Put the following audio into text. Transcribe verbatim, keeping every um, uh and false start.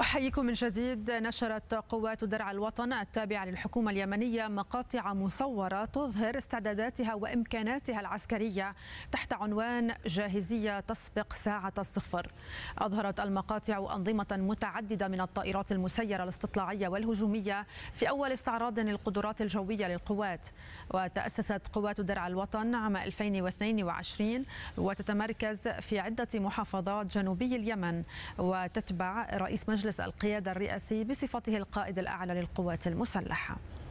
أحييكم من جديد. نشرت قوات درع الوطن التابعة للحكومة اليمنية مقاطع مصورة تظهر استعداداتها وإمكاناتها العسكرية تحت عنوان جاهزية تسبق ساعة الصفر. أظهرت المقاطع أنظمة متعددة من الطائرات المسيرة الاستطلاعية والهجومية في أول استعراض للقدرات الجوية للقوات. وتأسست قوات درع الوطن عام ألفين واثنين وعشرين وتتمركز في عدة محافظات جنوبي اليمن، وتتبع رئيس مجلس القيادة الرئاسي بصفته القائد الأعلى للقوات المسلحة.